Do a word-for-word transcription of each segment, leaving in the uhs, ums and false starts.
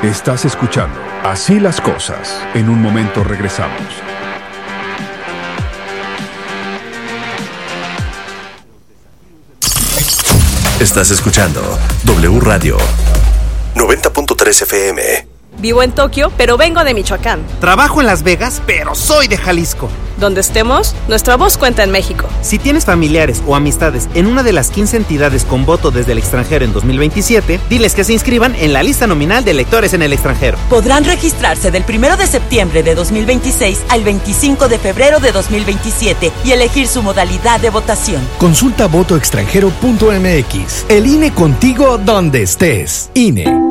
Estás escuchando Así las Cosas. En un momento regresamos. Estás escuchando W Radio noventa punto tres F M. Vivo en Tokio, pero vengo de Michoacán. Trabajo en Las Vegas, pero soy de Jalisco. Donde estemos, nuestra voz cuenta en México. Si tienes familiares o amistades en una de las quince entidades con voto desde el extranjero en dos mil veintisiete, diles que se inscriban en la lista nominal de electores en el extranjero. Podrán registrarse del primero de septiembre de dos mil veintiséis al veinticinco de febrero de dos mil veintisiete y elegir su modalidad de votación. Consulta voto extranjero punto m x. El I N E contigo donde estés. I N E.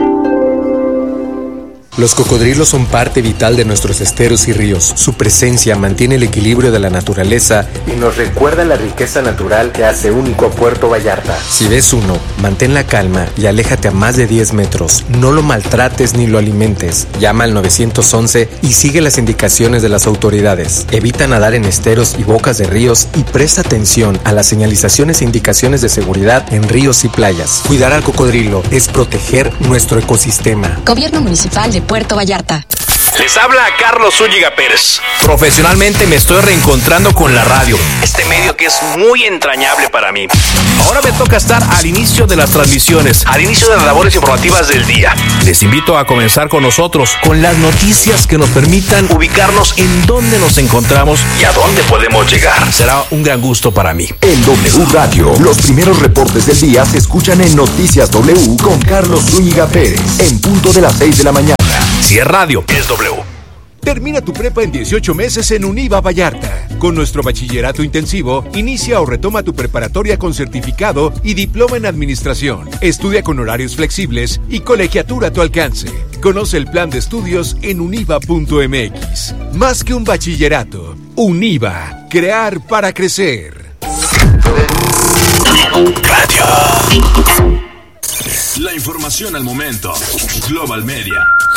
Los cocodrilos son parte vital de nuestros esteros y ríos. Su presencia mantiene el equilibrio de la naturaleza y nos recuerda la riqueza natural que hace único a Puerto Vallarta. Si ves uno, mantén la calma y aléjate a más de diez metros. No lo maltrates ni lo alimentes. Llama al nueve once y sigue las indicaciones de las autoridades. Evita nadar en esteros y bocas de ríos y presta atención a las señalizaciones e indicaciones de seguridad en ríos y playas. Cuidar al cocodrilo es proteger nuestro ecosistema. Gobierno Municipal de Puerto Vallarta. Les habla Carlos Zúñiga Pérez. Profesionalmente me estoy reencontrando con la radio, este medio que es muy entrañable para mí. Ahora me toca estar al inicio de las transmisiones, al inicio de las labores informativas del día. Les invito a comenzar con nosotros, con las noticias que nos permitan ubicarnos en dónde nos encontramos y a dónde podemos llegar. Será un gran gusto para mí. En W Radio, los primeros reportes del día se escuchan en Noticias W con Carlos Zúñiga Pérez, en punto de las seis de la mañana. Si es radio, es W. Termina tu prepa en dieciocho meses en Univa Vallarta. Con nuestro bachillerato intensivo, inicia o retoma tu preparatoria con certificado y diploma en administración. Estudia con horarios flexibles y colegiatura a tu alcance. Conoce el plan de estudios en univa punto m x. Más que un bachillerato, Univa, crear para crecer. Radio. La información al momento. Global Media.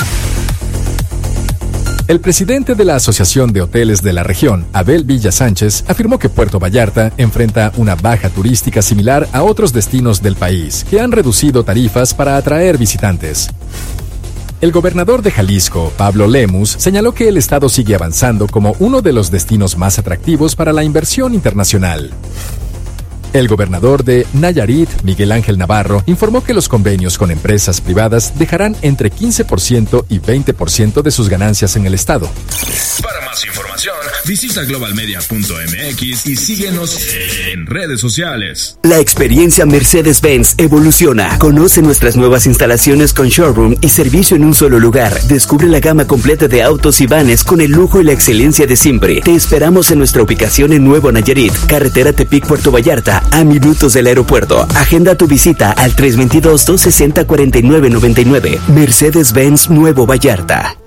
El presidente de la Asociación de Hoteles de la Región, Abel Villa Sánchez, afirmó que Puerto Vallarta enfrenta una baja turística similar a otros destinos del país, que han reducido tarifas para atraer visitantes. El gobernador de Jalisco, Pablo Lemus, señaló que el estado sigue avanzando como uno de los destinos más atractivos para la inversión internacional. El gobernador de Nayarit, Miguel Ángel Navarro, informó que los convenios con empresas privadas dejarán entre quince por ciento y veinte por ciento de sus ganancias en el estado. Para más información, visita global media punto m x y síguenos en redes sociales. La experiencia Mercedes-Benz evoluciona. Conoce nuestras nuevas instalaciones con showroom y servicio en un solo lugar. Descubre la gama completa de autos y vanes con el lujo y la excelencia de siempre. Te esperamos en nuestra ubicación en Nuevo Nayarit, carretera Tepic-Puerto Vallarta, a minutos del aeropuerto. Agenda tu visita al tres dos dos, dos seis cero, cuatro nueve nueve nueve. Mercedes-Benz Nuevo Vallarta.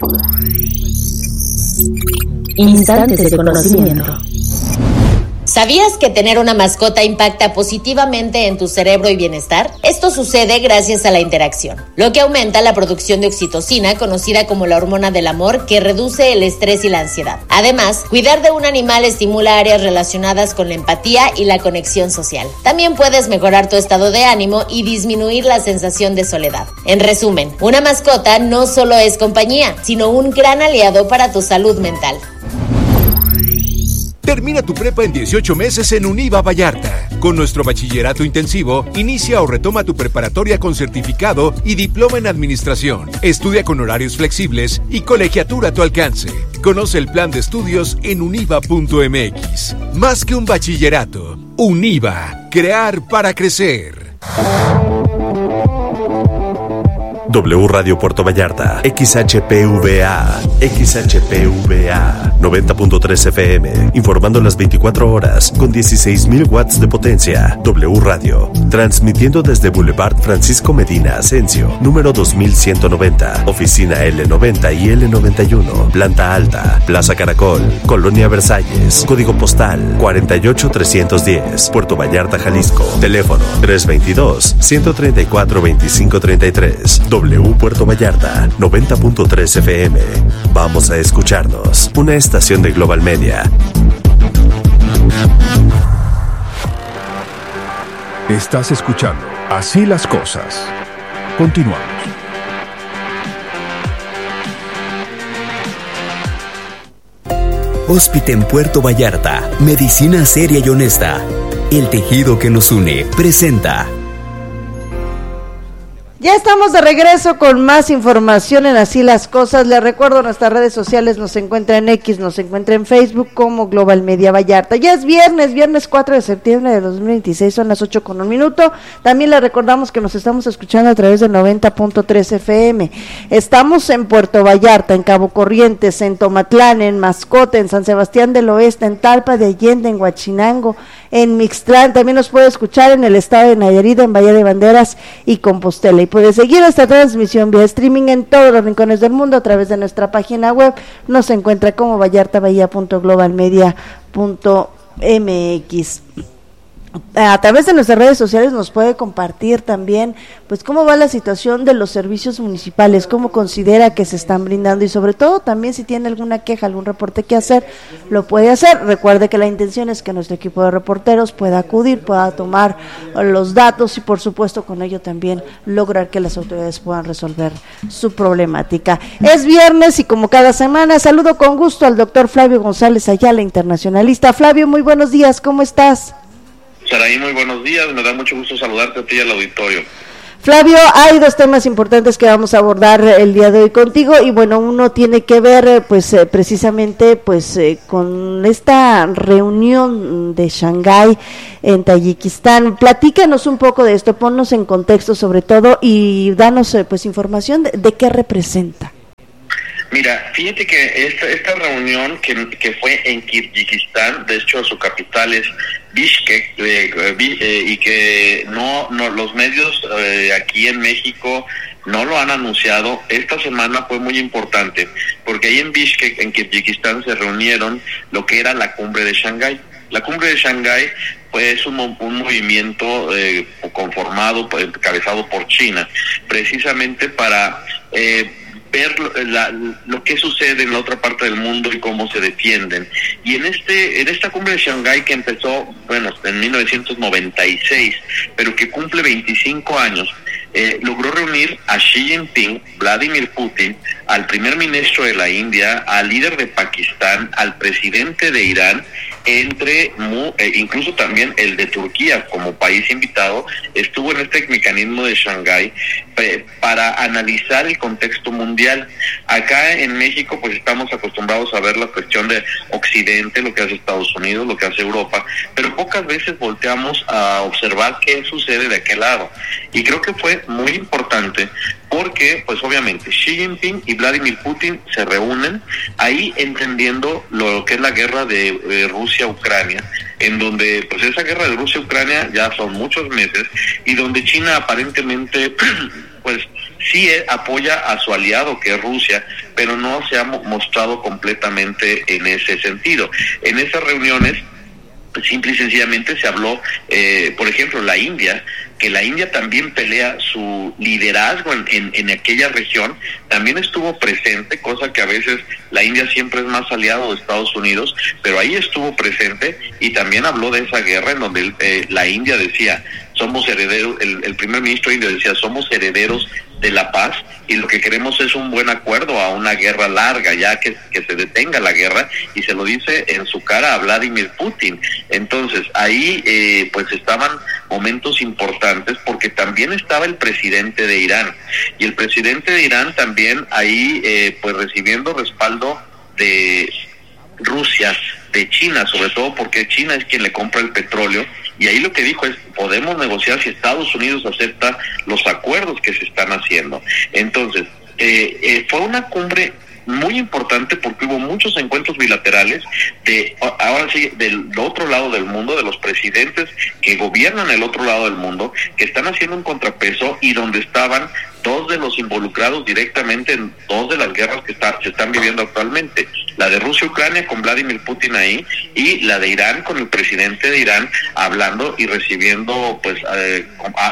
Instantes de conocimiento. ¿Sabías que tener una mascota impacta positivamente en tu cerebro y bienestar? Esto sucede gracias a la interacción, lo que aumenta la producción de oxitocina, conocida como la hormona del amor, que reduce el estrés y la ansiedad. Además, cuidar de un animal estimula áreas relacionadas con la empatía y la conexión social. También puedes mejorar tu estado de ánimo y disminuir la sensación de soledad. En resumen, una mascota no solo es compañía, sino un gran aliado para tu salud mental. Termina tu prepa en dieciocho meses en Univa Vallarta. Con nuestro bachillerato intensivo, inicia o retoma tu preparatoria con certificado y diploma en administración. Estudia con horarios flexibles y colegiatura a tu alcance. Conoce el plan de estudios en univa punto m x. Más que un bachillerato, Univa, crear para crecer. W Radio Puerto Vallarta, X H P V A, X H P V A, noventa punto tres F M, informando las veinticuatro horas, con dieciséis mil watts de potencia. W Radio, transmitiendo desde Boulevard Francisco Medina Asensio, número dos mil ciento noventa, oficina L noventa y L noventa y uno, planta alta, Plaza Caracol, Colonia Versalles, código postal cuarenta y ocho trescientos diez, Puerto Vallarta, Jalisco, teléfono tres dos dos, uno tres cuatro, dos cinco tres tres. W Puerto Vallarta, noventa punto tres F M. Vamos a escucharnos. Una estación de Global Media. Estás escuchando Así las Cosas. Continuamos. Hóspite en Puerto Vallarta. Medicina seria y honesta. El tejido que nos une presenta. Ya estamos de regreso con más información en Así las Cosas. Les recuerdo, nuestras redes sociales nos encuentra en X, nos encuentra en Facebook como Global Media Vallarta. Ya es viernes, viernes cuatro de septiembre de dos mil veintiséis, son las ocho con un minuto. También les recordamos que nos estamos escuchando a través de noventa punto tres F M. Estamos en Puerto Vallarta, en Cabo Corrientes, en Tomatlán, en Mascota, en San Sebastián del Oeste, en Talpa de Allende, en Huachinango, en Mixtlán. También nos puede escuchar en el estado de Nayarit, en Bahía de Banderas y Compostela. Y puede seguir esta transmisión vía streaming en todos los rincones del mundo a través de nuestra página web. Nos encuentra como vallartabahía punto global media punto m x. A través de nuestras redes sociales nos puede compartir también pues cómo va la situación de los servicios municipales, cómo considera que se están brindando y sobre todo también si tiene alguna queja, algún reporte que hacer, lo puede hacer. Recuerde que la intención es que nuestro equipo de reporteros pueda acudir, pueda tomar los datos y por supuesto con ello también lograr que las autoridades puedan resolver su problemática. Es viernes y como cada semana saludo con gusto al doctor Flavio González Ayala, internacionalista. Flavio, muy buenos días, ¿cómo estás? Saraí, muy buenos días, me da mucho gusto saludarte a ti y al auditorio. Flavio, hay dos temas importantes que vamos a abordar el día de hoy contigo y bueno, uno tiene que ver pues eh, precisamente pues eh, con esta reunión de Shanghái en Tayikistán. Platícanos un poco de esto, ponnos en contexto sobre todo y danos eh, pues información de, de qué representa. Mira, fíjate que esta esta reunión que, que fue en Kirguistán, de hecho su capital es Bishkek, eh, eh, y que no no los medios eh, aquí en México no lo han anunciado. Esta semana fue muy importante porque ahí en Bishkek, en Kirguistán, se reunieron lo que era la cumbre de Shanghái. La cumbre de Shanghái pues un, un movimiento eh, conformado, encabezado por China, precisamente para eh, ver la, lo que sucede en la otra parte del mundo y cómo se defienden. Y en este en esta cumbre de Shanghái que empezó, bueno, en mil novecientos noventa y seis, pero que cumple veinticinco años, eh, logró reunir a Xi Jinping, Vladimir Putin, al primer ministro de la India, al líder de Pakistán, al presidente de Irán, entre eh, incluso también el de Turquía como país invitado, estuvo en este mecanismo de Shanghái eh, para analizar el contexto mundial. Acá en México pues estamos acostumbrados a ver la cuestión de Occidente, lo que hace Estados Unidos, lo que hace Europa, pero pocas veces volteamos a observar qué sucede de aquel lado. Y creo que fue muy importante porque pues obviamente Xi Jinping y Vladimir Putin se reúnen ahí entendiendo lo que es la guerra de eh, Rusia-Ucrania, en donde pues esa guerra de Rusia-Ucrania ya son muchos meses y donde China aparentemente pues sí eh, apoya a su aliado que es Rusia, pero no se ha mo- mostrado completamente en ese sentido. En esas reuniones simple y sencillamente se habló, eh, por ejemplo, la India, que la India también pelea su liderazgo en, en, en aquella región, también estuvo presente, cosa que a veces la India siempre es más aliado de Estados Unidos, pero ahí estuvo presente y también habló de esa guerra en donde eh, la India decía, somos herederos, el, el primer ministro indio decía, somos herederos de la paz y lo que queremos es un buen acuerdo a una guerra larga, ya que, que se detenga la guerra, y se lo dice en su cara a Vladimir Putin. Entonces ahí eh, pues estaban momentos importantes porque también estaba el presidente de Irán y el presidente de Irán también ahí eh, pues recibiendo respaldo de Rusia, de China, sobre todo porque China es quien le compra el petróleo, y ahí lo que dijo es, podemos negociar si Estados Unidos acepta los acuerdos que se están haciendo. Entonces, eh, eh, fue una cumbre muy importante porque hubo muchos encuentros bilaterales de, ahora sí, del otro lado del mundo, de los presidentes que gobiernan el otro lado del mundo, que están haciendo un contrapeso y donde estaban dos de los involucrados directamente en dos de las guerras que está, se están viviendo actualmente, la de Rusia-Ucrania con Vladimir Putin ahí y la de Irán con el presidente de Irán hablando y recibiendo pues eh,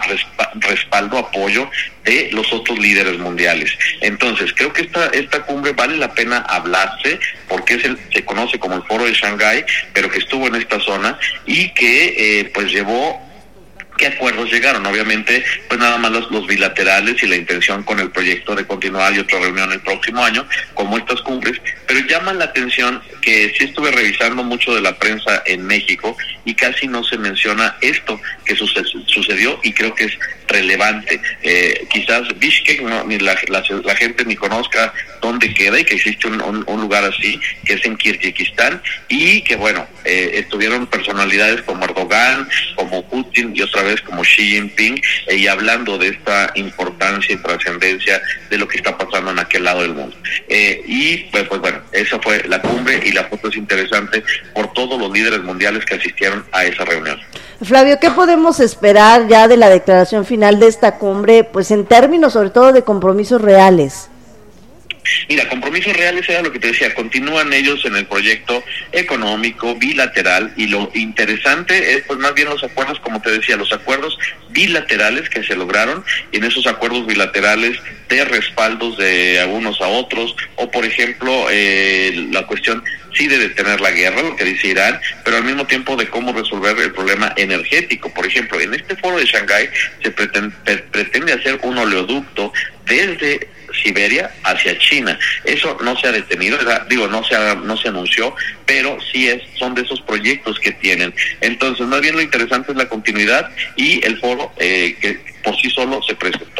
respaldo, apoyo de los otros líderes mundiales. Entonces creo que esta esta cumbre vale la pena hablarse porque es el, se conoce como el Foro de Shanghái, pero que estuvo en esta zona y que eh, pues llevó ¿Qué acuerdos llegaron? Obviamente, pues nada más los, los bilaterales y la intención con el proyecto de continuar y otra reunión el próximo año, como estas cumbres, pero llama la atención que sí estuve revisando mucho de la prensa en México y casi no se menciona esto que suce- sucedió y creo que es relevante. Eh, quizás Bishkek, no, ni la, la, la gente ni conozca dónde queda y que existe un, un, un lugar así, que es en Kirguistán, y que bueno, eh, estuvieron personalidades como Erdogan, como Putin y otra vez como Xi Jinping, eh, y hablando de esta importancia y trascendencia de lo que está pasando en aquel lado del mundo. Eh, y pues, pues bueno, esa fue la cumbre y la foto es interesante por todos los líderes mundiales que asistieron a esa reunión. Flavio, ¿qué podemos esperar ya de la declaración final de esta cumbre, pues en términos sobre todo de compromisos reales? Mira, compromisos reales era lo que te decía, continúan ellos en el proyecto económico, bilateral, y lo interesante es pues más bien los acuerdos, como te decía, los acuerdos bilaterales que se lograron, y en esos acuerdos bilaterales de respaldos de unos a otros, o por ejemplo, eh, la cuestión sí de detener la guerra, lo que dice Irán, pero al mismo tiempo de cómo resolver el problema energético. Por ejemplo, en este foro de Shanghái se pretende, pretende hacer un oleoducto desde Siberia hacia China. Eso no se ha detenido, ¿verdad? Digo, no se ha, no se anunció, pero sí es, son de esos proyectos que tienen. Entonces, más bien lo interesante es la continuidad y el foro eh, que por sí solo se presentó.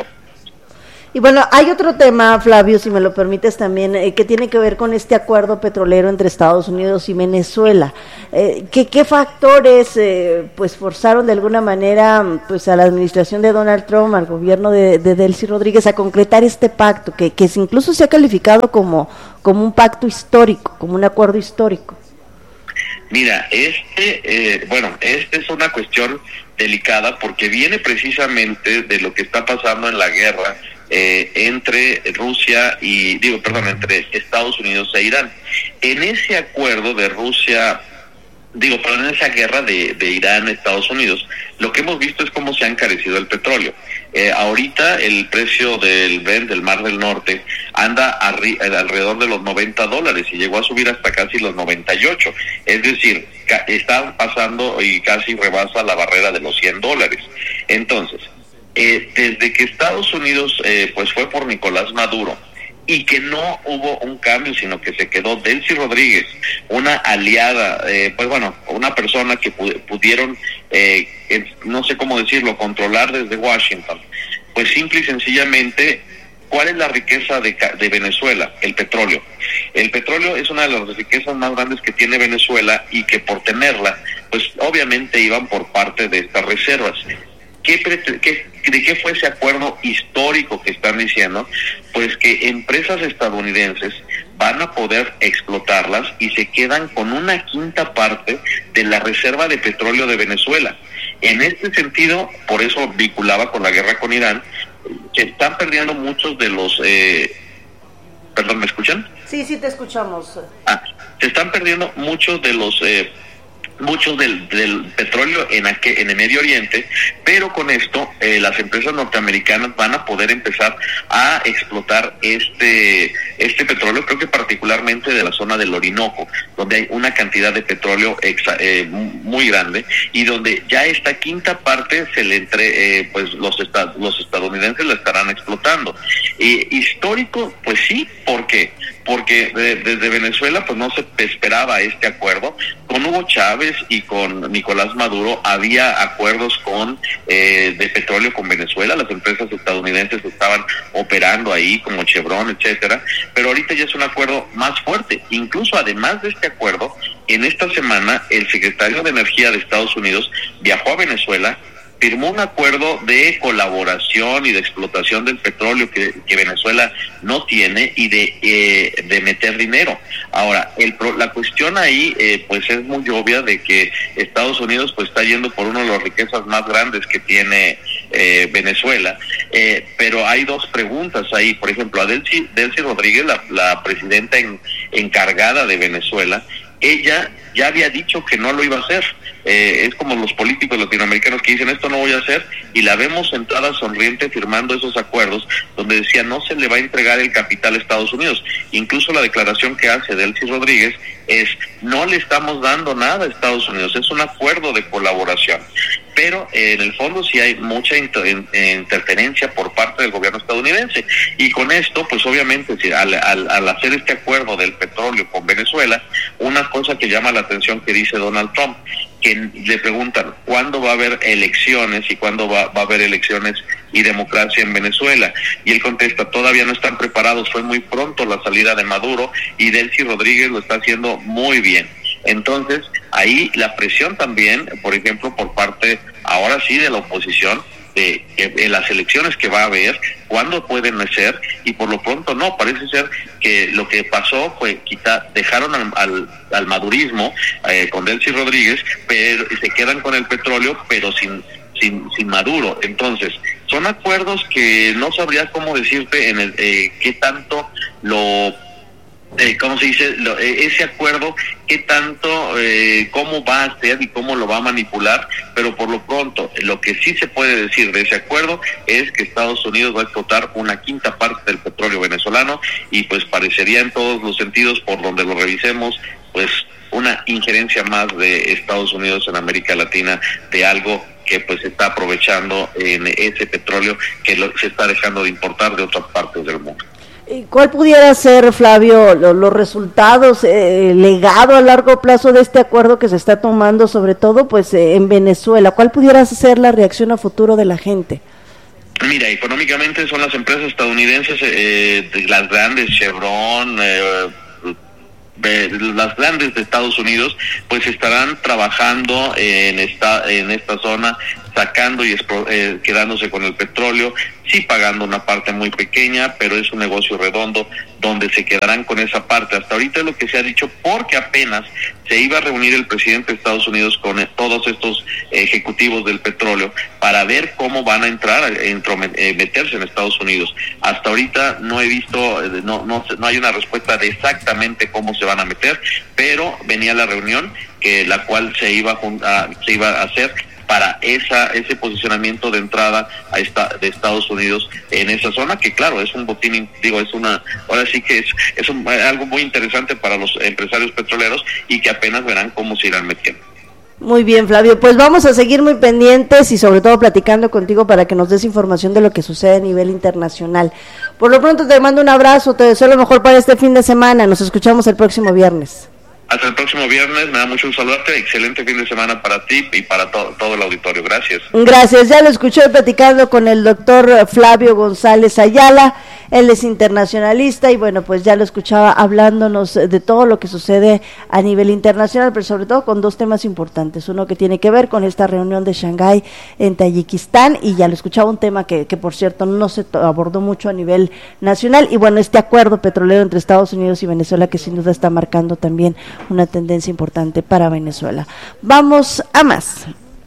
Y bueno, hay otro tema, Flavio, si me lo permites también, eh, que tiene que ver con este acuerdo petrolero entre Estados Unidos y Venezuela. Eh, ¿qué, ¿Qué factores eh, pues forzaron de alguna manera pues a la administración de Donald Trump, al gobierno de, de Delcy Rodríguez, a concretar este pacto, que, que incluso se ha calificado como, como un pacto histórico, como un acuerdo histórico? Mira, este, eh, bueno, esta es una cuestión delicada porque viene precisamente de lo que está pasando en la guerra Eh, entre Rusia y, digo, perdón, entre Estados Unidos e Irán. En ese acuerdo de Rusia, digo, perdón, en esa guerra de, de Irán, Estados Unidos, lo que hemos visto es cómo se ha encarecido el petróleo. Eh, ahorita el precio del Brent, del Mar del Norte, anda arri- alrededor de los noventa dólares y llegó a subir hasta casi los noventa y ocho. Es decir, ca- está pasando y casi rebasa la barrera de los cien dólares. Entonces, Eh, desde que Estados Unidos eh, pues fue por Nicolás Maduro y que no hubo un cambio, sino que se quedó Delcy Rodríguez, una aliada, eh, pues bueno, una persona que pu- pudieron, eh, eh, no sé cómo decirlo, controlar desde Washington, pues simple y sencillamente, ¿cuál es la riqueza de, de Venezuela? El petróleo. El petróleo es una de las riquezas más grandes que tiene Venezuela y que por tenerla, pues obviamente iban por parte de estas reservas. ¿Qué, qué, ¿De qué fue ese acuerdo histórico que están diciendo? Pues que empresas estadounidenses van a poder explotarlas y se quedan con una quinta parte de la reserva de petróleo de Venezuela. En este sentido, por eso vinculaba con la guerra con Irán, que están perdiendo muchos de los... Eh, perdón, ¿me escuchan? Sí, sí, te escuchamos. Ah, se están perdiendo muchos de los... Eh, muchos del, del petróleo en, aquel, en el Medio Oriente, pero con esto eh, las empresas norteamericanas van a poder empezar a explotar este este petróleo, creo que particularmente de la zona del Orinoco, donde hay una cantidad de petróleo exa, eh, muy grande y donde ya esta quinta parte se le entre eh, pues los estados, los estadounidenses la estarán explotando. Eh, histórico, pues sí, ¿por qué? Porque de, desde Venezuela pues no se esperaba este acuerdo. Con Hugo Chávez y con Nicolás Maduro había acuerdos con eh, de petróleo con Venezuela, las empresas estadounidenses estaban operando ahí como Chevron, etcétera, pero ahorita ya es un acuerdo más fuerte. Incluso además de este acuerdo, en esta semana el secretario de Energía de Estados Unidos viajó a Venezuela, firmó un acuerdo de colaboración y de explotación del petróleo que, que Venezuela no tiene y de eh, de meter dinero. Ahora, el la cuestión ahí eh, pues es muy obvia de que Estados Unidos pues está yendo por una de las riquezas más grandes que tiene eh, Venezuela, eh, pero hay dos preguntas ahí. Por ejemplo, a Delcy, Delcy Rodríguez, la, la presidenta en, encargada de Venezuela, ella ya había dicho que no lo iba a hacer. Eh, es como los políticos latinoamericanos que dicen esto no voy a hacer, y la vemos sentada sonriente firmando esos acuerdos donde decía no se le va a entregar el capital a Estados Unidos. Incluso la declaración que hace Delcy Rodríguez es no le estamos dando nada a Estados Unidos, es un acuerdo de colaboración. Pero eh, en el fondo sí hay mucha inter- interferencia por parte del gobierno estadounidense. Y con esto, pues obviamente, si al, al, al hacer este acuerdo del petróleo con Venezuela, una cosa que llama la atención que dice Donald Trump, que le preguntan cuándo va a haber elecciones y cuándo va, va a haber elecciones y democracia en Venezuela. Y él contesta, todavía no están preparados, fue muy pronto la salida de Maduro y Delcy Rodríguez lo está haciendo muy bien. Entonces, ahí la presión también, por ejemplo, por parte, ahora sí, de la oposición, de, de, de las elecciones que va a haber, cuándo pueden ser, y por lo pronto no, parece ser que lo que pasó fue quitar, dejaron al, al, al madurismo eh, con Delcy Rodríguez, pero se quedan con el petróleo, pero sin, sin, sin Maduro. Entonces, son acuerdos que no sabría cómo decirte en el eh, qué tanto lo Eh, ¿cómo se dice? Lo, eh, ese acuerdo, qué tanto, eh, cómo va a ser y cómo lo va a manipular, pero por lo pronto, lo que sí se puede decir de ese acuerdo es que Estados Unidos va a explotar una quinta parte del petróleo venezolano y pues parecería en todos los sentidos, por donde lo revisemos, pues una injerencia más de Estados Unidos en América Latina de algo que pues se está aprovechando en ese petróleo que lo, se está dejando de importar de otras partes del mundo. ¿Cuál pudiera ser, Flavio, lo, los resultados, eh, legado a largo plazo de este acuerdo que se está tomando, sobre todo pues eh, en Venezuela? ¿Cuál pudiera ser la reacción a futuro de la gente? Mira, económicamente son las empresas estadounidenses, eh, las grandes, Chevron, eh, las grandes de Estados Unidos, pues estarán trabajando en esta en esta zona, sacando y eh, quedándose con el petróleo, sí pagando una parte muy pequeña, pero es un negocio redondo donde se quedarán con esa parte. Hasta ahorita es lo que se ha dicho, porque apenas se iba a reunir el presidente de Estados Unidos con todos estos ejecutivos del petróleo para ver cómo van a entrar a meterse en Estados Unidos. Hasta ahorita no he visto, no, no, no hay una respuesta de exactamente cómo se van a meter, pero venía la reunión que la cual se iba a, se iba a hacer para esa ese posicionamiento de entrada a esta, de Estados Unidos en esa zona, que claro, es un botín, digo, es una, ahora sí que es, es un, algo muy interesante para los empresarios petroleros y que apenas verán cómo se irán metiendo. Muy bien, Flavio, pues vamos a seguir muy pendientes y sobre todo platicando contigo para que nos des información de lo que sucede a nivel internacional. Por lo pronto te mando un abrazo, te deseo lo mejor para este fin de semana, nos escuchamos el próximo viernes. Hasta el próximo viernes, me da mucho saludarte, excelente fin de semana para ti y para to- todo el auditorio, gracias. Gracias, ya lo escuché platicando con el doctor Flavio González Ayala, él es internacionalista y bueno, pues ya lo escuchaba hablándonos de todo lo que sucede a nivel internacional, pero sobre todo con dos temas importantes, uno que tiene que ver con esta reunión de Shanghái en Tayikistán y ya lo escuchaba un tema que, que por cierto no se abordó mucho a nivel nacional y bueno, este acuerdo petrolero entre Estados Unidos y Venezuela que sin duda está marcando también una tendencia importante para Venezuela. Vamos a más.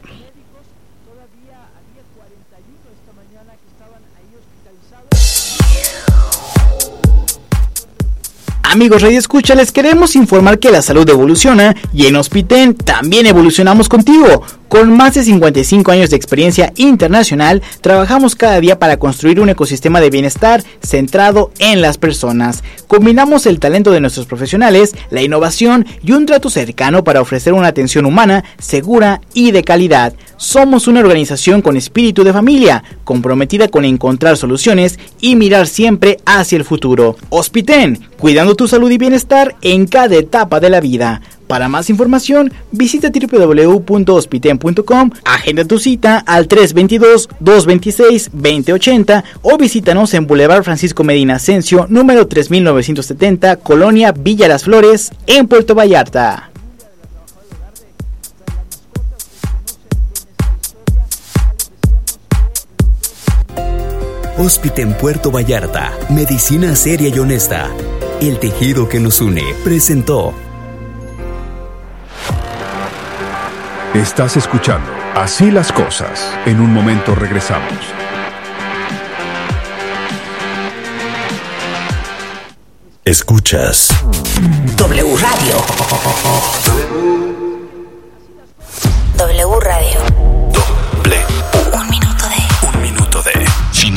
Amigos Radio Escucha, les queremos informar que la salud evoluciona y en Hospiten también evolucionamos contigo. Con más de cincuenta y cinco años de experiencia internacional, trabajamos cada día para construir un ecosistema de bienestar centrado en las personas. Combinamos el talento de nuestros profesionales, la innovación y un trato cercano para ofrecer una atención humana, segura y de calidad. Somos una organización con espíritu de familia, comprometida con encontrar soluciones y mirar siempre hacia el futuro. Hospiten, cuidando tu salud y bienestar en cada etapa de la vida. Para más información, visita doble u doble u doble u punto hospiten punto com, agenda tu cita al tres dos dos, dos dos seis, dos cero ocho cero o visítanos en Boulevard Francisco Medina Ascencio, número tres mil novecientos setenta, Colonia Villa Las Flores, en Puerto Vallarta. Hospiten Puerto Vallarta, medicina seria y honesta. El tejido que nos une, presentó. Estás escuchando Así las cosas. En un momento regresamos. Escuchas W Radio. W Radio. Doble. Un minuto de. Un minuto de finanzas.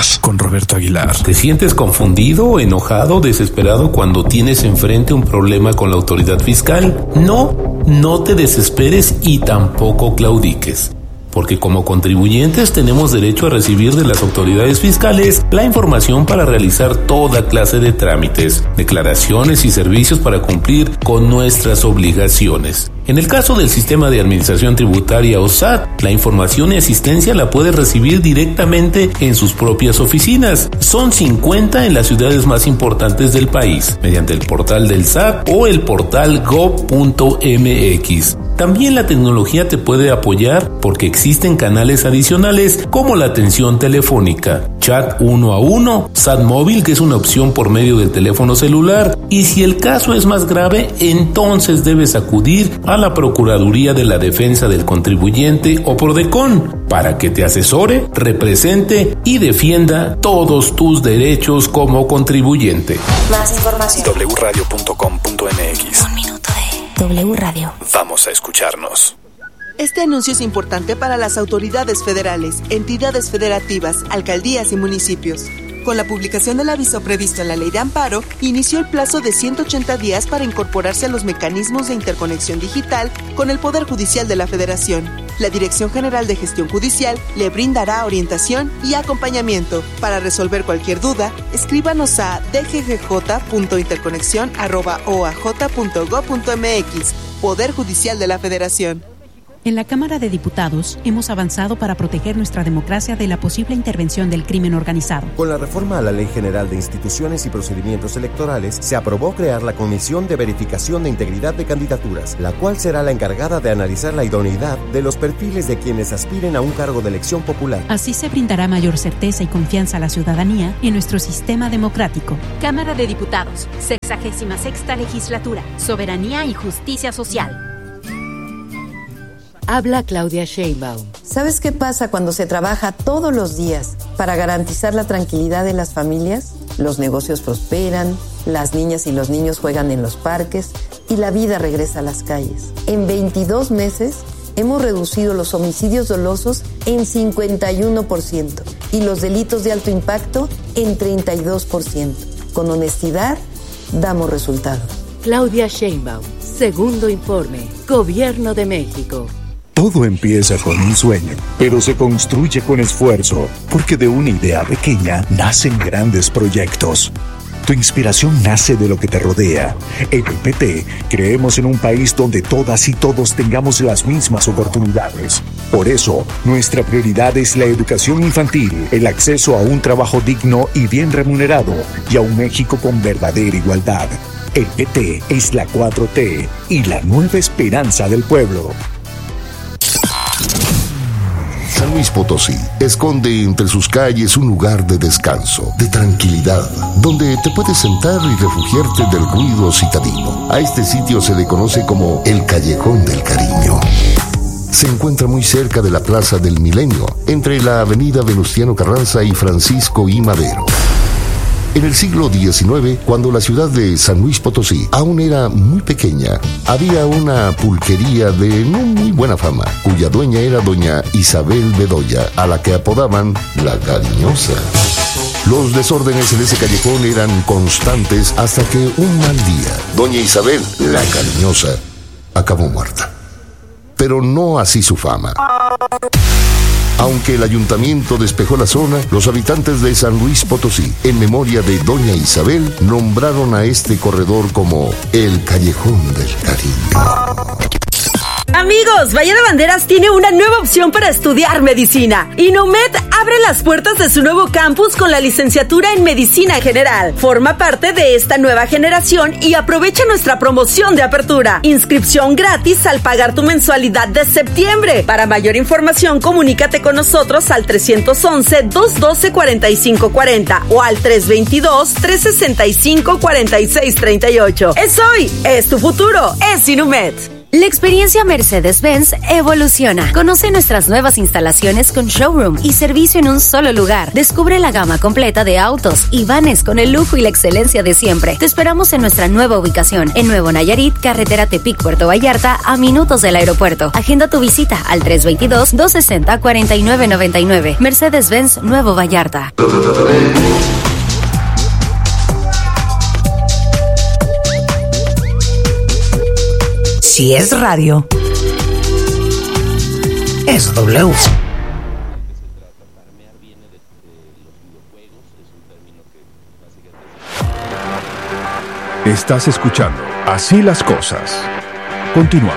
Cosas con Roberto Aguilar. ¿Te sientes confundido, enojado, desesperado cuando tienes enfrente un problema con la autoridad fiscal? No, no te desesperes y tampoco claudiques. Porque como contribuyentes tenemos derecho a recibir de las autoridades fiscales la información para realizar toda clase de trámites, declaraciones y servicios para cumplir con nuestras obligaciones. En el caso del Sistema de Administración Tributaria o S A T, la información y asistencia la puedes recibir directamente en sus propias oficinas. Son cincuenta en las ciudades más importantes del país, mediante el portal del S A T o el portal gob punto m x. También la tecnología te puede apoyar porque existen canales adicionales como la atención telefónica, chat uno a uno, S A T móvil, que es una opción por medio del teléfono celular, y si el caso es más grave, entonces debes acudir a la Procuraduría de la Defensa del Contribuyente o Prodecon para que te asesore, represente y defienda todos tus derechos como contribuyente. Más información. doble u radio punto com punto m x. Un minuto de W Radio. Vamos a escucharnos. Este anuncio es importante para las autoridades federales, entidades federativas, alcaldías y municipios. Con la publicación del aviso previsto en la Ley de Amparo, inició el plazo de ciento ochenta días para incorporarse a los mecanismos de interconexión digital con el Poder Judicial de la Federación. La Dirección General de Gestión Judicial le brindará orientación y acompañamiento. Para resolver cualquier duda, escríbanos a d g g j punto interconexión arroba o a j punto gob punto m x, Poder Judicial de la Federación. En la Cámara de Diputados hemos avanzado para proteger nuestra democracia de la posible intervención del crimen organizado. Con la reforma a la Ley General de Instituciones y Procedimientos Electorales, se aprobó crear la Comisión de Verificación de Integridad de Candidaturas, la cual será la encargada de analizar la idoneidad de los perfiles de quienes aspiren a un cargo de elección popular. Así se brindará mayor certeza y confianza a la ciudadanía en nuestro sistema democrático. Cámara de Diputados, sexagésima sexta Legislatura, Soberanía y Justicia Social. Habla Claudia Sheinbaum. ¿Sabes qué pasa cuando se trabaja todos los días para garantizar la tranquilidad de las familias? Los negocios prosperan, las niñas y los niños juegan en los parques y la vida regresa a las calles. En veintidós meses hemos reducido los homicidios dolosos en cincuenta y uno por ciento y los delitos de alto impacto en treinta y dos por ciento. Con honestidad, damos resultados. Claudia Sheinbaum, segundo informe, Gobierno de México. Todo empieza con un sueño, pero se construye con esfuerzo, porque de una idea pequeña nacen grandes proyectos. Tu inspiración nace de lo que te rodea. En el P T creemos en un país donde todas y todos tengamos las mismas oportunidades. Por eso, nuestra prioridad es la educación infantil, el acceso a un trabajo digno y bien remunerado, y a un México con verdadera igualdad. El P T es la cuatro T y la nueva esperanza del pueblo. San Luis Potosí esconde entre sus calles un lugar de descanso, de tranquilidad, donde te puedes sentar y refugiarte del ruido citadino. A este sitio se le conoce como el Callejón del Cariño. Se encuentra muy cerca de la Plaza del Milenio, entre la avenida Venustiano Carranza y Francisco I. Madero. En el siglo diecinueve, cuando la ciudad de San Luis Potosí aún era muy pequeña, había una pulquería de no muy buena fama, cuya dueña era doña Isabel Bedoya, a la que apodaban la Cariñosa. Los desórdenes en ese callejón eran constantes hasta que un mal día, doña Isabel, la Cariñosa, acabó muerta. Pero no así su fama. Aunque el ayuntamiento despejó la zona, los habitantes de San Luis Potosí, en memoria de doña Isabel, nombraron a este corredor como el Callejón del Cariño. Amigos, Valle de Banderas tiene una nueva opción para estudiar medicina. Inumet abre las puertas de su nuevo campus con la licenciatura en Medicina General. Forma parte de esta nueva generación y aprovecha nuestra promoción de apertura. Inscripción gratis al pagar tu mensualidad de septiembre. Para mayor información, comunícate con nosotros al tres once, dos uno dos, cuatro cinco cuatro cero o al tres veintidós, tres sesenta y cinco, cuarenta y seis treinta y ocho. Es hoy, es tu futuro, es Inumet. La experiencia Mercedes-Benz evoluciona. Conoce nuestras nuevas instalaciones con showroom y servicio en un solo lugar. Descubre la gama completa de autos y vanes con el lujo y la excelencia de siempre. Te esperamos en nuestra nueva ubicación, en Nuevo Nayarit, carretera Tepic, Puerto Vallarta, a minutos del aeropuerto. Agenda tu visita al tres dos dos, dos seis cero, cuatro nueve nueve nueve. Mercedes-Benz Nuevo Vallarta. Si es radio, es W. Estás escuchando Así las Cosas. Continuamos.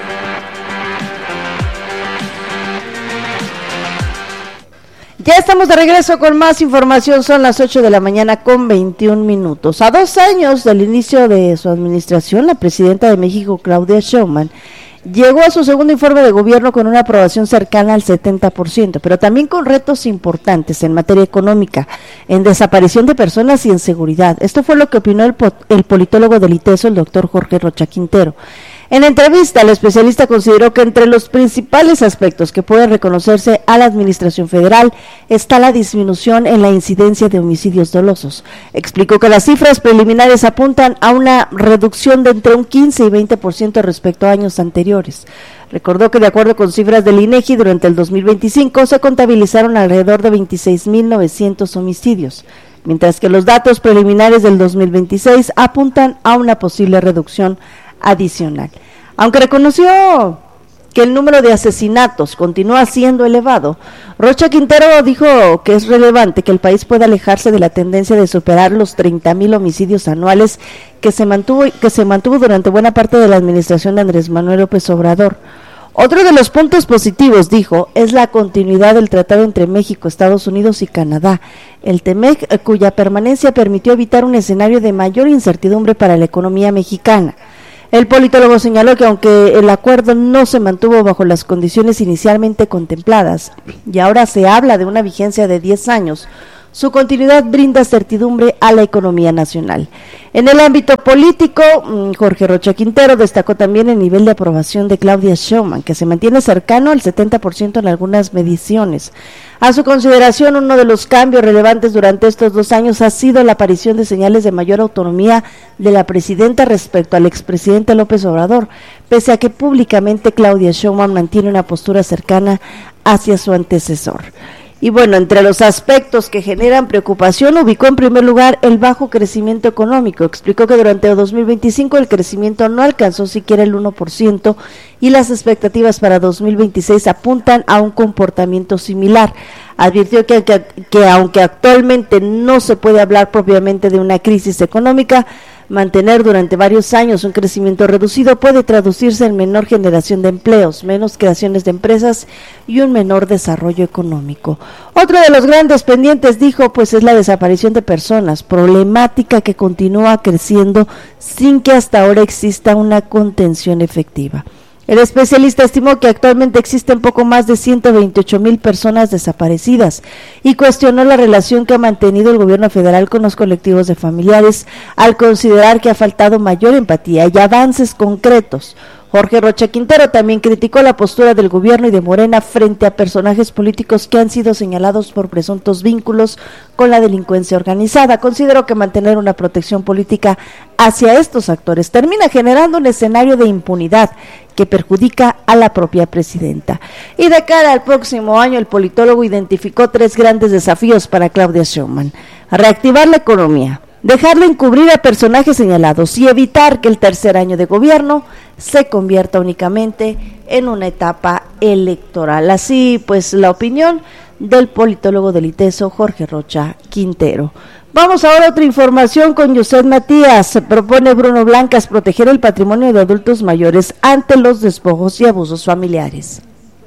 Ya estamos de regreso con más información, son las ocho de la mañana con veintiún minutos. A dos años del inicio de su administración, la presidenta de México, Claudia Sheinbaum, llegó a su segundo informe de gobierno con una aprobación cercana al setenta por ciento, pero también con retos importantes en materia económica, en desaparición de personas y en seguridad. Esto fue lo que opinó el, el politólogo del ITESO, el doctor Jorge Rocha Quintero. En entrevista, el especialista consideró que entre los principales aspectos que pueden reconocerse a la Administración Federal está la disminución en la incidencia de homicidios dolosos. Explicó que las cifras preliminares apuntan a una reducción de entre un quince y veinte por ciento respecto a años anteriores. Recordó que de acuerdo con cifras del INEGI, durante el dos mil veinticinco se contabilizaron alrededor de veintiséis mil novecientos homicidios, mientras que los datos preliminares del dos mil veintiséis apuntan a una posible reducción adicional. Aunque reconoció que el número de asesinatos continúa siendo elevado, Rocha Quintero dijo que es relevante que el país pueda alejarse de la tendencia de superar los treinta mil homicidios anuales que se mantuvo que se mantuvo durante buena parte de la administración de Andrés Manuel López Obrador. Otro de los puntos positivos, dijo, es la continuidad del tratado entre México, Estados Unidos y Canadá, el TEMEC, cuya permanencia permitió evitar un escenario de mayor incertidumbre para la economía mexicana. El politólogo señaló que aunque el acuerdo no se mantuvo bajo las condiciones inicialmente contempladas y ahora se habla de una vigencia de diez años, su continuidad brinda certidumbre a la economía nacional. En el ámbito político, Jorge Rocha Quintero destacó también el nivel de aprobación de Claudia Sheinbaum, que se mantiene cercano al setenta por ciento en algunas mediciones. A su consideración, uno de los cambios relevantes durante estos dos años ha sido la aparición de señales de mayor autonomía de la presidenta respecto al expresidente López Obrador, pese a que públicamente Claudia Sheinbaum mantiene una postura cercana hacia su antecesor. Y bueno, entre los aspectos que generan preocupación, ubicó en primer lugar el bajo crecimiento económico. Explicó que durante el dos mil veinticinco el crecimiento no alcanzó siquiera el uno por ciento y las expectativas para dos mil veintiséis apuntan a un comportamiento similar. Advirtió que, que, que aunque actualmente no se puede hablar propiamente de una crisis económica, mantener durante varios años un crecimiento reducido puede traducirse en menor generación de empleos, menos creaciones de empresas y un menor desarrollo económico. Otro de los grandes pendientes, dijo, pues es la desaparición de personas, problemática que continúa creciendo sin que hasta ahora exista una contención efectiva. El especialista estimó que actualmente existen poco más de ciento veintiocho mil personas desaparecidas y cuestionó la relación que ha mantenido el gobierno federal con los colectivos de familiares al considerar que ha faltado mayor empatía y avances concretos. Jorge Rocha Quintero también criticó la postura del gobierno y de Morena frente a personajes políticos que han sido señalados por presuntos vínculos con la delincuencia organizada. Consideró que mantener una protección política hacia estos actores termina generando un escenario de impunidad que perjudica a la propia presidenta. Y de cara al próximo año, el politólogo identificó tres grandes desafíos para Claudia Sheinbaum: reactivar la economía, dejarle encubrir a personajes señalados y evitar que el tercer año de gobierno se convierta únicamente en una etapa electoral. Así pues, la opinión del politólogo del ITESO, Jorge Rocha Quintero. Vamos ahora a otra información con Yuset Matías. Se propone Bruno Blancas proteger el patrimonio de adultos mayores ante los despojos y abusos familiares.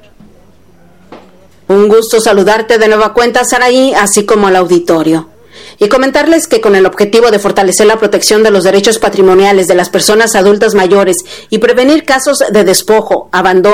Un gusto saludarte de nueva cuenta, Saraí, así como al auditorio. Y comentarles que con el objetivo de fortalecer la protección de los derechos patrimoniales de las personas adultas mayores y prevenir casos de despojo, abandono,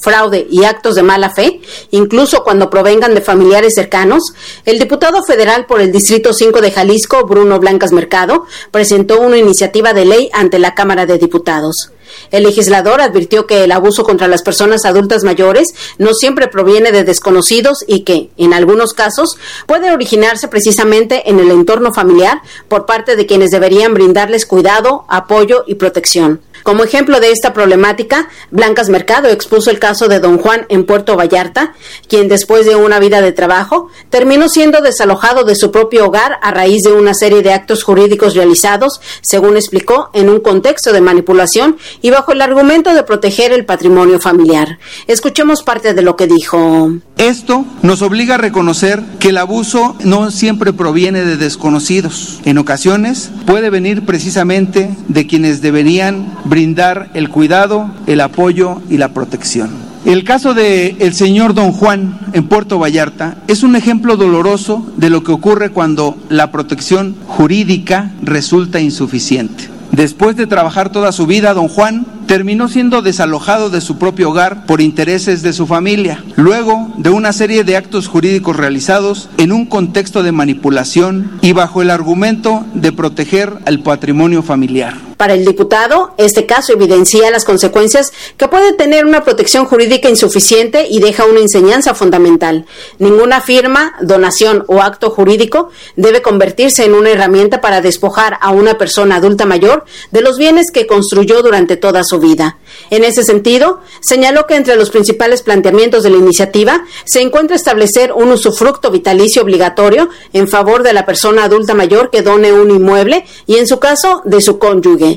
fraude y actos de mala fe, incluso cuando provengan de familiares cercanos, el diputado federal por el Distrito cinco de Jalisco, Bruno Blancas Mercado, presentó una iniciativa de ley ante la Cámara de Diputados. El legislador advirtió que el abuso contra las personas adultas mayores no siempre proviene de desconocidos y que, en algunos casos, puede originarse precisamente en el entorno familiar por parte de quienes deberían brindarles cuidado, apoyo y protección. Como ejemplo de esta problemática, Blancas Mercado expuso el caso de don Juan en Puerto Vallarta, quien después de una vida de trabajo, terminó siendo desalojado de su propio hogar a raíz de una serie de actos jurídicos realizados, según explicó, en un contexto de manipulación y bajo el argumento de proteger el patrimonio familiar. Escuchemos parte de lo que dijo. Esto nos obliga a reconocer que el abuso no siempre proviene de desconocidos. En ocasiones puede venir precisamente de quienes deberían brindar el cuidado, el apoyo y la protección. El caso de el señor don Juan en Puerto Vallarta es un ejemplo doloroso de lo que ocurre cuando la protección jurídica resulta insuficiente. Después de trabajar toda su vida, don Juan terminó siendo desalojado de su propio hogar por intereses de su familia, luego de una serie de actos jurídicos realizados en un contexto de manipulación y bajo el argumento de proteger al patrimonio familiar. Para el diputado, este caso evidencia las consecuencias que puede tener una protección jurídica insuficiente y deja una enseñanza fundamental. Ninguna firma, donación o acto jurídico debe convertirse en una herramienta para despojar a una persona adulta mayor de los bienes que construyó durante toda su vida. En ese sentido, señaló que entre los principales planteamientos de la iniciativa se encuentra establecer un usufructo vitalicio obligatorio en favor de la persona adulta mayor que done un inmueble y, en su caso, de su cónyuge.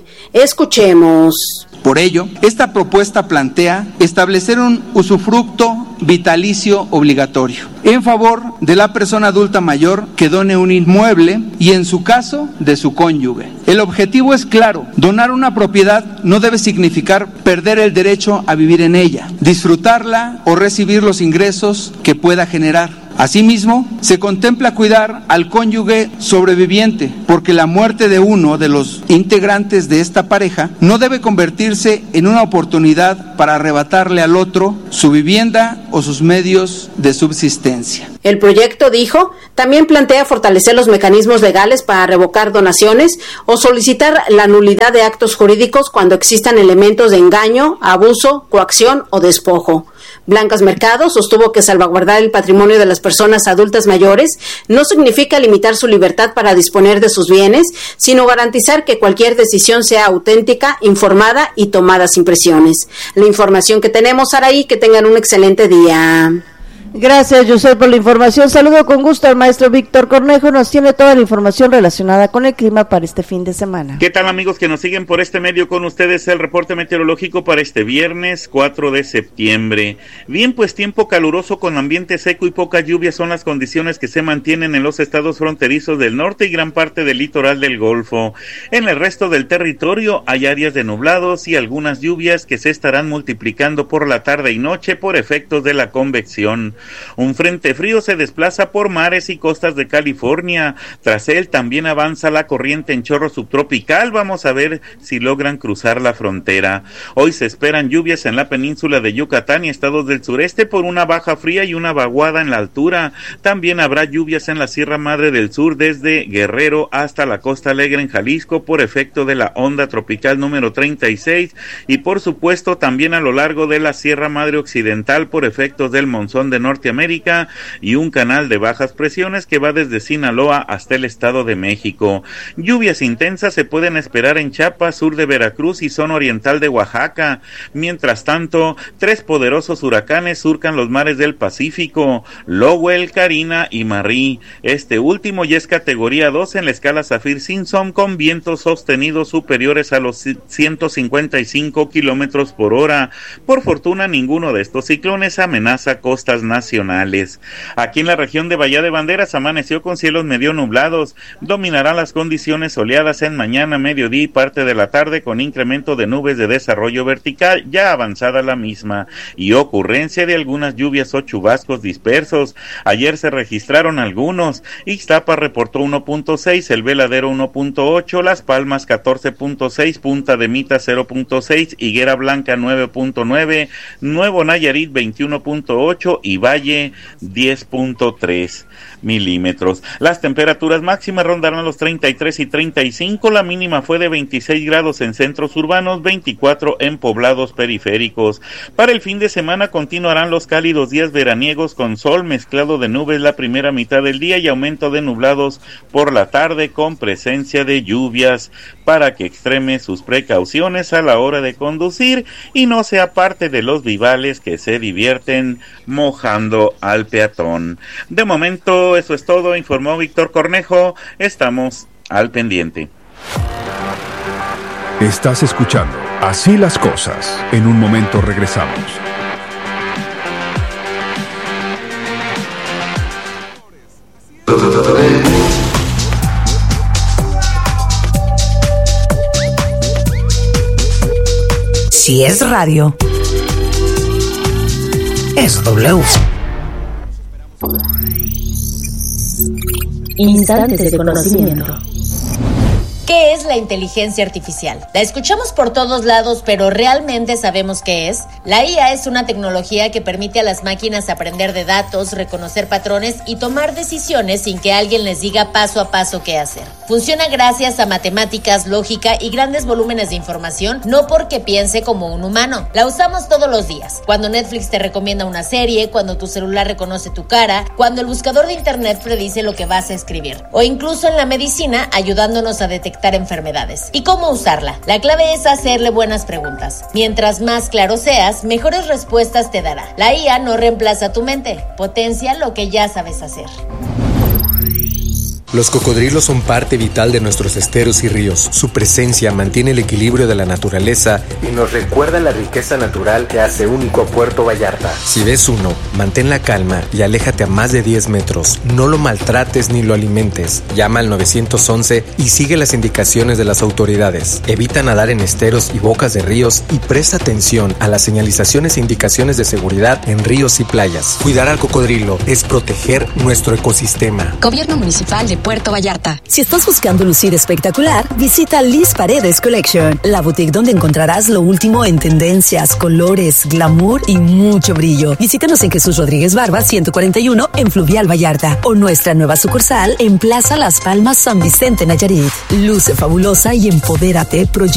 Escuchemos. Por ello, esta propuesta plantea establecer un usufructo vitalicio obligatorio en favor de la persona adulta mayor que done un inmueble y, en su caso, de su cónyuge. El objetivo es claro: donar una propiedad no debe significar perder el derecho a vivir en ella, disfrutarla o recibir los ingresos que pueda generar. Asimismo, se contempla cuidar al cónyuge sobreviviente, porque la muerte de uno de los integrantes de esta pareja no debe convertirse en una oportunidad para arrebatarle al otro su vivienda o sus medios de subsistencia. El proyecto, dijo, también plantea fortalecer los mecanismos legales para revocar donaciones o solicitar la nulidad de actos jurídicos cuando existan elementos de engaño, abuso, coacción o despojo. Blancas Mercado sostuvo que salvaguardar el patrimonio de las personas adultas mayores no significa limitar su libertad para disponer de sus bienes, sino garantizar que cualquier decisión sea auténtica, informada y tomada sin presiones. La información que tenemos, Araí, que tengan un excelente día. Gracias, José, por la información. Saludo con gusto al maestro Víctor Cornejo. Nos tiene toda la información relacionada con el clima para este fin de semana. ¿Qué tal, amigos que nos siguen por este medio? Con ustedes el reporte meteorológico para este viernes cuatro de septiembre. Bien, pues tiempo caluroso con ambiente seco y poca lluvia son las condiciones que se mantienen en los estados fronterizos del norte y gran parte del litoral del Golfo. En el resto del territorio hay áreas de nublados y algunas lluvias que se estarán multiplicando por la tarde y noche por efectos de la convección. Un frente frío se desplaza por mares y costas de California. Tras él también avanza la corriente en chorro subtropical. Vamos a ver si logran cruzar la frontera. Hoy se esperan lluvias en la península de Yucatán y estados del sureste por una baja fría y una vaguada en la altura. También habrá lluvias en la Sierra Madre del Sur desde Guerrero hasta la Costa Alegre en Jalisco por efecto de la onda tropical número treinta y seis y por supuesto también a lo largo de la Sierra Madre Occidental por efectos del monzón de Norteamérica y un canal de bajas presiones que va desde Sinaloa hasta el Estado de México. Lluvias intensas se pueden esperar en Chiapas, sur de Veracruz y zona oriental de Oaxaca. Mientras tanto, tres poderosos huracanes surcan los mares del Pacífico, Lowell, Karina y Marie. Este último ya es categoría dos en la escala Saffir-Simpson con vientos sostenidos superiores a los ciento cincuenta y cinco kilómetros por hora. Por fortuna, ninguno de estos ciclones amenaza costas nacionales nacionales. Aquí en la región de Bahía de Banderas amaneció con cielos medio nublados. Dominarán las condiciones soleadas en mañana, mediodía y parte de la tarde, con incremento de nubes de desarrollo vertical ya avanzada la misma y ocurrencia de algunas lluvias o chubascos dispersos. Ayer se registraron algunos. Ixtapa reportó uno punto seis, El Veladero uno punto ocho, Las Palmas catorce punto seis, Punta de Mita cero punto seis, Higuera Blanca nueve punto nueve, Nuevo Nayarit veintiuno punto ocho y Valle diez punto tres milímetros. Las temperaturas máximas rondarán los treinta y tres y treinta y cinco, la mínima fue de veintiséis grados en centros urbanos, veinticuatro en poblados periféricos. Para el fin de semana continuarán los cálidos días veraniegos con sol mezclado de nubes la primera mitad del día y aumento de nublados por la tarde con presencia de lluvias, para que extreme sus precauciones a la hora de conducir y no sea parte de los vivales que se divierten mojando al peatón. De momento eso es todo, informó Víctor Cornejo. Estamos al pendiente. Estás escuchando Así las Cosas. En un momento regresamos. Si es radio, es W. Instantes de conocimiento. ¿Qué es la inteligencia artificial? La escuchamos por todos lados, pero ¿realmente sabemos qué es? La I A es una tecnología que permite a las máquinas aprender de datos, reconocer patrones y tomar decisiones sin que alguien les diga paso a paso qué hacer. Funciona gracias a matemáticas, lógica y grandes volúmenes de información, no porque piense como un humano. La usamos todos los días. Cuando Netflix te recomienda una serie, cuando tu celular reconoce tu cara, cuando el buscador de internet predice lo que vas a escribir, o incluso en la medicina ayudándonos a detectar enfermedades. ¿Y cómo usarla? La clave es hacerle buenas preguntas. Mientras más claro seas, mejores respuestas te dará. La I A no reemplaza tu mente, potencia lo que ya sabes hacer. Los cocodrilos son parte vital de nuestros esteros y ríos. Su presencia mantiene el equilibrio de la naturaleza y nos recuerda la riqueza natural que hace único a Puerto Vallarta. Si ves uno, mantén la calma y aléjate a más de diez metros. No lo maltrates ni lo alimentes. Llama al nueve once y sigue las indicaciones de las autoridades. Evita nadar en esteros y bocas de ríos y presta atención a las señalizaciones e indicaciones de seguridad en ríos y playas. Cuidar al cocodrilo es proteger nuestro ecosistema. Gobierno Municipal de Puerto Vallarta. Si estás buscando lucir espectacular, visita Liz Paredes Collection, la boutique donde encontrarás lo último en tendencias, colores, glamour y mucho brillo. Visítanos en Jesús Rodríguez Barba ciento cuarenta y uno en Fluvial Vallarta o nuestra nueva sucursal en Plaza Las Palmas San Vicente Nayarit. Luce fabulosa y empodérate. Proyecto